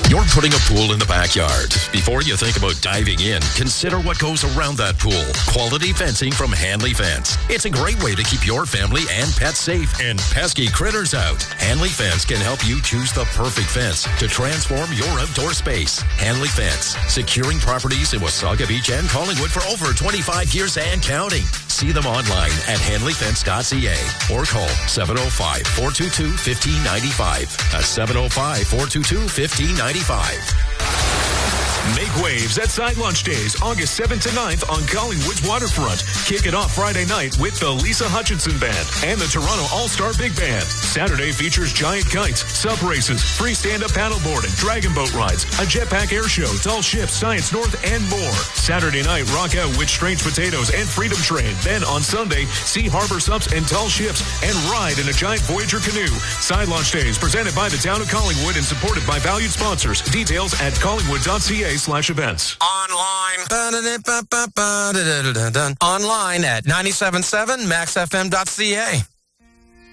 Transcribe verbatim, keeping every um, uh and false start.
You're putting a pool in the backyard. Before you think about diving in, consider what goes around that pool. Quality fencing from Hanley Fence. It's a great way to keep your family and pets safe and pesky critters out. Hanley Fence can help you choose the perfect fence to transform your outdoor space. Hanley Fence, securing properties in Wasaga Beach and Collingwood for over twenty-five years and counting. See them online at hanley fence dot c a or call seven oh five, four two two, one five nine five. That's seven oh five, four two two, one five nine five. Make waves at Side Launch Days, August seventh to ninth on Collingwood's waterfront. Kick it off Friday night with the Lisa Hutchinson Band and the Toronto All-Star Big Band. Saturday features giant kites, sub races, free stand-up paddleboarding, dragon boat rides, a jetpack air show, tall ships, Science North, and more. Saturday night, rock out with Strange Potatoes and Freedom Train. Then on Sunday, see harbor subs and tall ships and ride in a giant Voyager canoe. Side Launch Days presented by the town of Collingwood and supported by valued sponsors. Details at collingwood dot c a slash events. Online. Online at nine seven seven max f m dot c a.